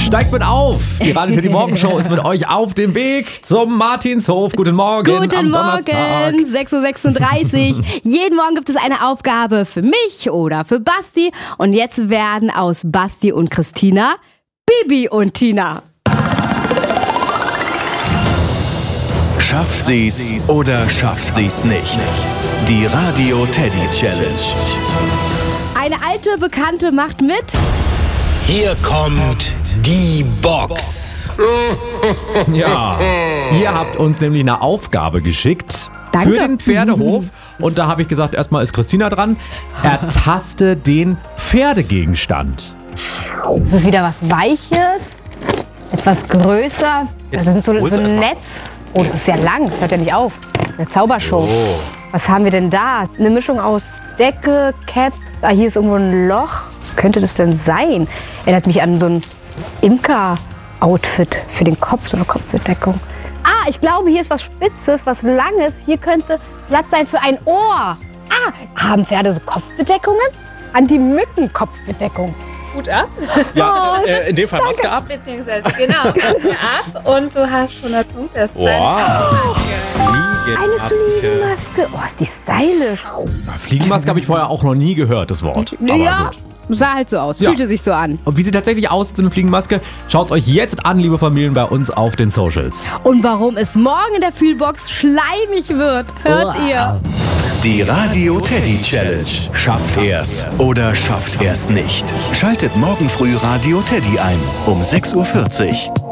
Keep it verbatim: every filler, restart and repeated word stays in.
Steigt mit auf! Die Radio Teddy Morgen Show ist mit euch auf dem Weg zum Martinshof. Guten Morgen Guten am Morgen, Donnerstag. sechs Uhr sechsunddreißig. Jeden Morgen gibt es eine Aufgabe für mich oder für Basti. Und jetzt werden aus Basti und Christina Bibi und Tina. Schafft sie's oder schafft sie's nicht? Die Radio Teddy Challenge. Eine alte Bekannte macht mit. Hier kommt die Box. Ja, ihr habt uns nämlich eine Aufgabe geschickt. Danke. Für den Pferdehof. Und da habe ich gesagt, erstmal ist Christina dran. Ertaste den Pferdegegenstand. Es ist wieder was Weiches, etwas größer. Das ist so, so ein Netz. Oh, das ist ja lang, das hört ja nicht auf. Eine Zaubershow. Oh. Was haben wir denn da? Eine Mischung aus Decke, Cap. Ah, hier ist irgendwo ein Loch. Was könnte das denn sein? Erinnert mich an so ein Imker-Outfit für den Kopf, so eine Kopfbedeckung. Ah, ich glaube, hier ist was Spitzes, was Langes. Hier könnte Platz sein für ein Ohr. Ah, haben Pferde so Kopfbedeckungen? Anti-Mücken-Kopfbedeckung. Gut ab. Ja, äh, in dem Fall Maske ab. Beziehungsweise, genau, Maske ab und du hast hundert Punkte. Das ist Wow. Eine Fliegenmaske. Oh, ist die stylisch. Fliegenmaske habe ich vorher auch noch nie gehört, das Wort. Aber Ja, gut. sah halt so aus. Ja. Fühlte sich so an. Und wie sie tatsächlich aussieht, so eine Fliegenmaske, schaut es euch jetzt an, liebe Familien, bei uns auf den Socials. Und warum es morgen in der Fühlbox schleimig wird, hört ihr. Die Radio Teddy Challenge. Schafft er's oder schafft er's nicht? Schaltet morgen früh Radio Teddy ein um sechs Uhr vierzig.